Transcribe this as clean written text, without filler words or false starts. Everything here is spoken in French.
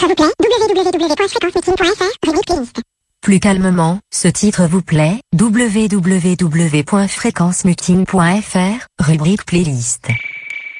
titre vous plaît, www.fréquencemeeting.fr, rubrique playlist. Plus calmement, ce titre vous plaît, www.fréquencemeeting.fr, rubrique playlist.